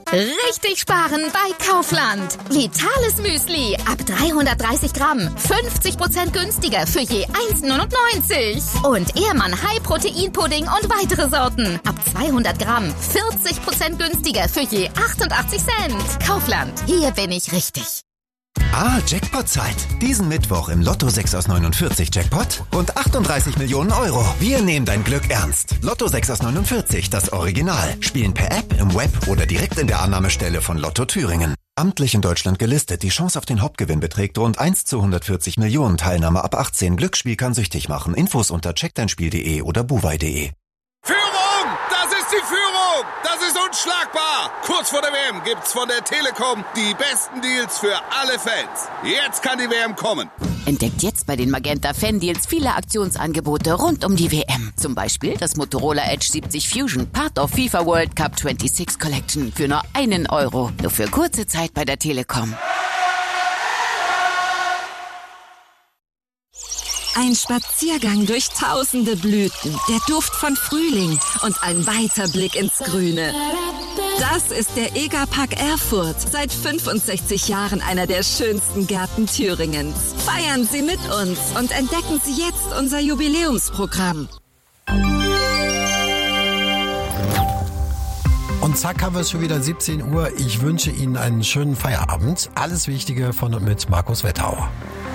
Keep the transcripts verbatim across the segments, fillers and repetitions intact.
Richtig sparen bei Kaufland. Vitales Müsli ab dreihundertdreißig Gramm. fünfzig Prozent günstiger für je eins neunundneunzig. Und Ehrmann High Protein Pudding und weitere Sorten. Ab zweihundert Gramm. vierzig Prozent günstiger für je achtundachtzig Cent. Kaufland. Hier bin ich richtig. Ah, Jackpot-Zeit. Diesen Mittwoch im Lotto sechs aus neunundvierzig Jackpot und achtunddreißig Millionen Euro. Wir nehmen dein Glück ernst. Lotto sechs aus neunundvierzig, das Original. Spielen per App, im Web oder direkt in der Annahmestelle von Lotto Thüringen. Amtlich in Deutschland gelistet. Die Chance auf den Hauptgewinn beträgt rund eins zu hundertvierzig Millionen. Teilnahme ab achtzehn. Glücksspiel kann süchtig machen. Infos unter check dein spiel punkt de oder buwei punkt de. Führung! Das ist die Führung! Das ist unschlagbar! Kurz vor der W M gibt's von der Telekom die besten Deals für alle Fans. Jetzt kann die W M kommen. Entdeckt jetzt bei den Magenta Fan-Deals viele Aktionsangebote rund um die W M. Zum Beispiel das Motorola Edge siebzig Fusion, Part of FIFA World Cup sechsundzwanzig Collection für nur einen Euro. Nur für kurze Zeit bei der Telekom. Ein Spaziergang durch tausende Blüten, der Duft von Frühling und ein weiter Blick ins Grüne. Das ist der Egerpark Erfurt. Seit fünfundsechzig Jahren einer der schönsten Gärten Thüringens. Feiern Sie mit uns und entdecken Sie jetzt unser Jubiläumsprogramm. Und zack, haben wir es schon wieder siebzehn Uhr. Ich wünsche Ihnen einen schönen Feierabend. Alles Wichtige von und mit Markus Wettauer.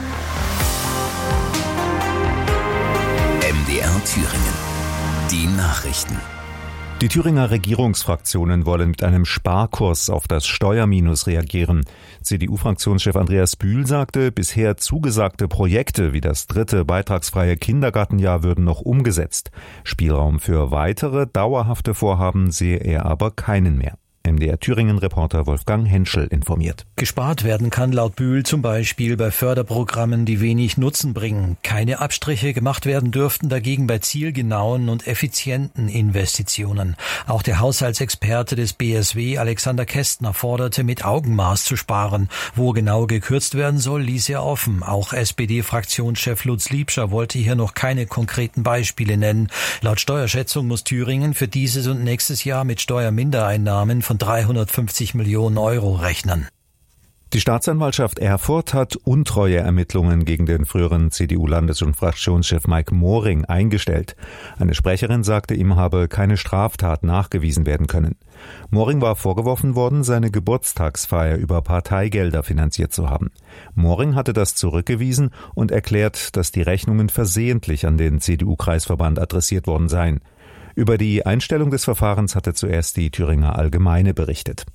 M D R Thüringen. Die Nachrichten. Die Thüringer Regierungsfraktionen wollen mit einem Sparkurs auf das Steuerminus reagieren. C D U-Fraktionschef Andreas Bühl sagte, bisher zugesagte Projekte wie das dritte beitragsfreie Kindergartenjahr würden noch umgesetzt. Spielraum für weitere, dauerhafte Vorhaben sehe er aber keinen mehr. M D R Thüringen-Reporter Wolfgang Henschel informiert. Gespart werden kann laut Bühl zum Beispiel bei Förderprogrammen, die wenig Nutzen bringen. Keine Abstriche gemacht werden dürften dagegen bei zielgenauen und effizienten Investitionen. Auch der Haushaltsexperte des B S W, Alexander Kästner, forderte, mit Augenmaß zu sparen. Wo genau gekürzt werden soll, ließ er offen. Auch S P D-Fraktionschef Lutz Liebscher wollte hier noch keine konkreten Beispiele nennen. Laut Steuerschätzung muss Thüringen für dieses und nächstes Jahr mit Steuermindereinnahmen von dreihundertfünfzig Millionen Euro rechnen. Die Staatsanwaltschaft Erfurt hat Untreueermittlungen gegen den früheren C D U-Landes- und Fraktionschef Mike Moring eingestellt. Eine Sprecherin sagte, ihm habe keine Straftat nachgewiesen werden können. Moring war vorgeworfen worden, seine Geburtstagsfeier über Parteigelder finanziert zu haben. Moring hatte das zurückgewiesen und erklärt, dass die Rechnungen versehentlich an den C D U-Kreisverband adressiert worden seien. Über die Einstellung des Verfahrens hatte zuerst die Thüringer Allgemeine berichtet.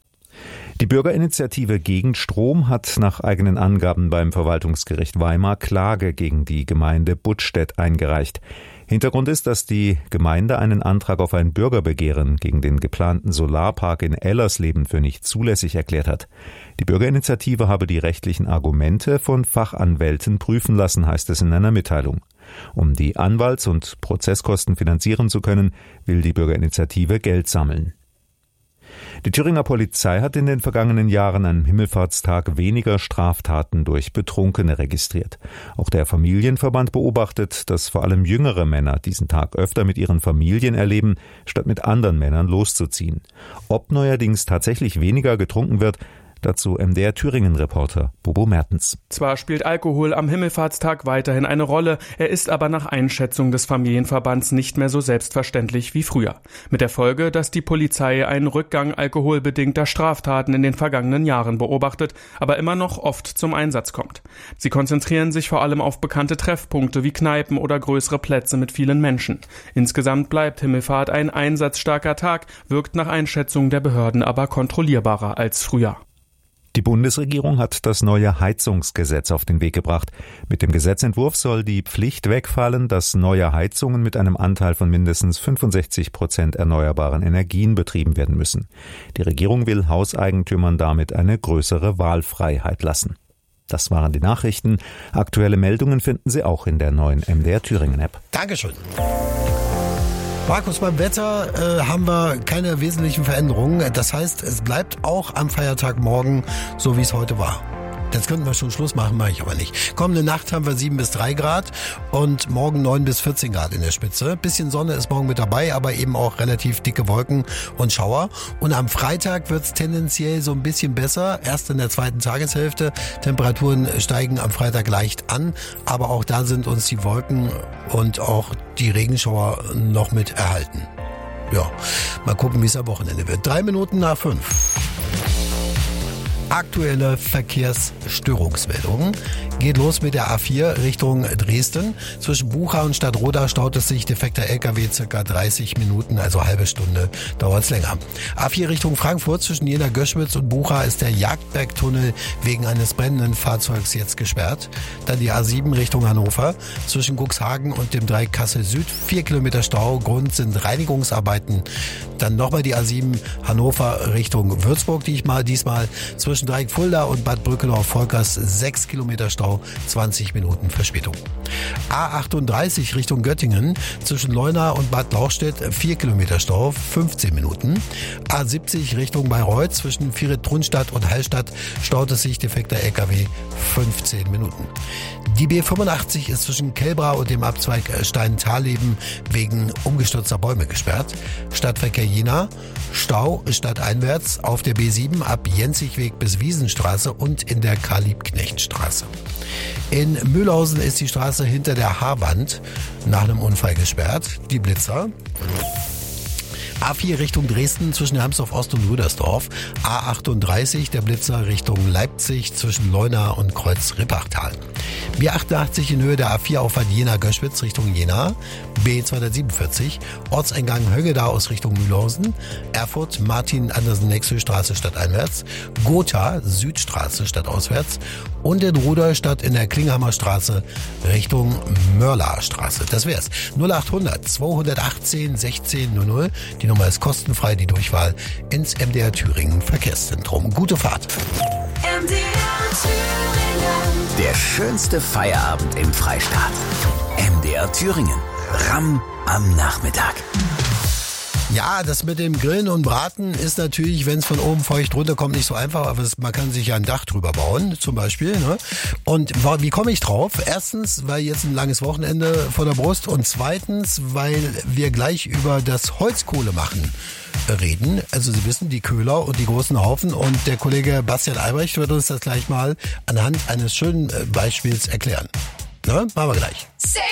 Die Bürgerinitiative gegen Strom hat nach eigenen Angaben beim Verwaltungsgericht Weimar Klage gegen die Gemeinde Buttstedt eingereicht. Hintergrund ist, dass die Gemeinde einen Antrag auf ein Bürgerbegehren gegen den geplanten Solarpark in Ellersleben für nicht zulässig erklärt hat. Die Bürgerinitiative habe die rechtlichen Argumente von Fachanwälten prüfen lassen, heißt es in einer Mitteilung. Um die Anwalts- und Prozesskosten finanzieren zu können, will die Bürgerinitiative Geld sammeln. Die Thüringer Polizei hat in den vergangenen Jahren am Himmelfahrtstag weniger Straftaten durch Betrunkene registriert. Auch der Familienverband beobachtet, dass vor allem jüngere Männer diesen Tag öfter mit ihren Familien erleben, statt mit anderen Männern loszuziehen. Ob neuerdings tatsächlich weniger getrunken wird, dazu M D R Thüringen-Reporter Bobo Mertens. Zwar spielt Alkohol am Himmelfahrtstag weiterhin eine Rolle, er ist aber nach Einschätzung des Familienverbands nicht mehr so selbstverständlich wie früher. Mit der Folge, dass die Polizei einen Rückgang alkoholbedingter Straftaten in den vergangenen Jahren beobachtet, aber immer noch oft zum Einsatz kommt. Sie konzentrieren sich vor allem auf bekannte Treffpunkte wie Kneipen oder größere Plätze mit vielen Menschen. Insgesamt bleibt Himmelfahrt ein einsatzstarker Tag, wirkt nach Einschätzung der Behörden aber kontrollierbarer als früher. Die Bundesregierung hat das neue Heizungsgesetz auf den Weg gebracht. Mit dem Gesetzentwurf soll die Pflicht wegfallen, dass neue Heizungen mit einem Anteil von mindestens fünfundsechzig Prozent erneuerbaren Energien betrieben werden müssen. Die Regierung will Hauseigentümern damit eine größere Wahlfreiheit lassen. Das waren die Nachrichten. Aktuelle Meldungen finden Sie auch in der neuen M D R Thüringen-App. Dankeschön. Markus, beim Wetter äh, haben wir keine wesentlichen Veränderungen. Das heißt, es bleibt auch am Feiertag morgen so, wie es heute war. Jetzt könnten wir schon Schluss machen, mache ich aber nicht. Kommende Nacht haben wir sieben bis drei Grad und morgen neun bis vierzehn Grad in der Spitze. Bisschen Sonne ist morgen mit dabei, aber eben auch relativ dicke Wolken und Schauer. Und am Freitag wird's tendenziell so ein bisschen besser. Erst in der zweiten Tageshälfte. Temperaturen steigen am Freitag leicht an, aber auch da sind uns die Wolken und auch die Regenschauer noch mit erhalten. Ja, mal gucken, wie es am Wochenende wird. Drei Minuten nach fünf. Aktuelle Verkehrsstörungsmeldungen. Geht los mit der A vier Richtung Dresden. Zwischen Bucha und Stadtroda staut es sich, defekter L K W, circa dreißig Minuten, also halbe Stunde dauert es länger. A vier Richtung Frankfurt, zwischen Jena-Göschwitz und Bucha ist der Jagdbergtunnel wegen eines brennenden Fahrzeugs jetzt gesperrt. Dann die A sieben Richtung Hannover, zwischen Cuxhagen und dem Dreieck Kassel Süd, vier Kilometer Stau, Grund sind Reinigungsarbeiten. Dann nochmal die A sieben Hannover Richtung Würzburg, diesmal, diesmal zwischen Dreieck Fulda und Bad Brückenau-Volkers, sechs Kilometer Stau, zwanzig Minuten Verspätung. A achtunddreißig Richtung Göttingen, zwischen Leuna und Bad Lauchstädt, vier Kilometer Stau, fünfzehn Minuten. A siebzig Richtung Bayreuth, zwischen Vieret-Trunstadt und Hallstatt staut es sich, defekter L K W, fünfzehn Minuten. Die B fünfundachtzig ist zwischen Kelbra und dem Abzweig Stein-Thaleben wegen umgestürzter Bäume gesperrt. Stadtverkehr Jena, Stau stadteinwärts auf der B sieben ab Jenzigweg bis Wiesenstraße und in der Karl-Liebknecht-Straße. In Mühlhausen ist die Straße hinter der Haarwand nach einem Unfall gesperrt. Die Blitzer. A vier Richtung Dresden zwischen Hermsdorf Ost und Rüdersdorf. A achtunddreißig der Blitzer Richtung Leipzig zwischen Leuna und Kreuz-Rippachtal. B achtundachtzig in Höhe der A vier Auffahrt Jena-Göschwitz Richtung Jena. B zweihundertsiebenundvierzig Ortseingang Höggeda aus Richtung Mühlhausen. Erfurt Martin-Andersen-Nexö Straße stadteinwärts. Gotha Südstraße stadtauswärts. Und in Rudolstadt in der Klinghammer Straße Richtung Mörler-Straße. Das wär's. null achthundert zweihundertachtzehn sechzehn null null. Die Nummer ist kostenfrei, die Durchwahl ins M D R Thüringen Verkehrszentrum. Gute Fahrt. M D R Thüringen. Der schönste Feierabend im Freistaat. M D R Thüringen. Ramm am Nachmittag. Ja, das mit dem Grillen und Braten ist natürlich, wenn es von oben feucht runterkommt, nicht so einfach, aber es, man kann sich ja ein Dach drüber bauen, zum Beispiel. Ne? Und wie komme ich drauf? Erstens, weil jetzt ein langes Wochenende vor der Brust und zweitens, weil wir gleich über das Holzkohle machen reden. Also Sie wissen, die Köhler und die großen Haufen und der Kollege Bastian Albrecht wird uns das gleich mal anhand eines schönen Beispiels erklären. Ne? Machen wir gleich.